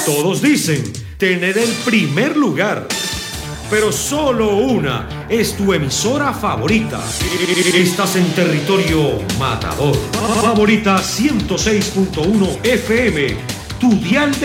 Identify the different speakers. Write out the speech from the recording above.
Speaker 1: Todos dicen tener el primer lugar, pero solo una es tu emisora favorita. Estás en territorio matador. Favorita 106.1 FM, tu dial de